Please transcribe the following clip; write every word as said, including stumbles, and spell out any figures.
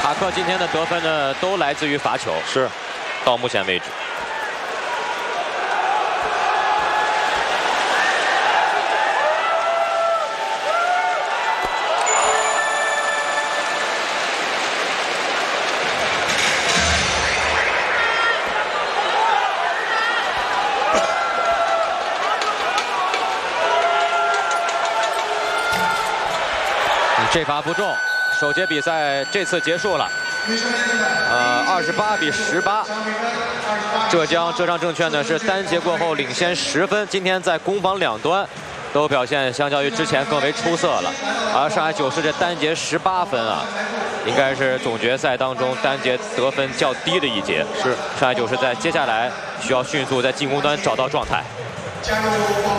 塔克今天的得分呢，都来自于罚球。 是， 到目前为止。 这罚不中，首节比赛这次结束了。呃，二十八比十八，浙江浙江证券呢是单节过后领先十分，今天在攻防两端都表现相较于之前更为出色了。而上海九市这单节十八分啊，应该是总决赛当中单节得分较低的一节。是上海九市在接下来需要迅速在进攻端找到状态。